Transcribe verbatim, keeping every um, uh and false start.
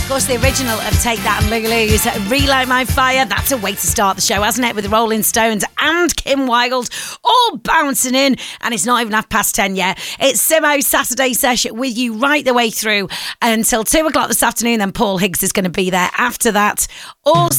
course, the original of Take That and Lulu's Relight My Fire. That's a way to start the show, hasn't it? With the Rolling Stones and Kim Wilde all bouncing in, and it's not even half past ten yet. It's Simo's Saturday Session with you right the way through until two o'clock this afternoon. Then Paul Higgs is going to be there after that. Also,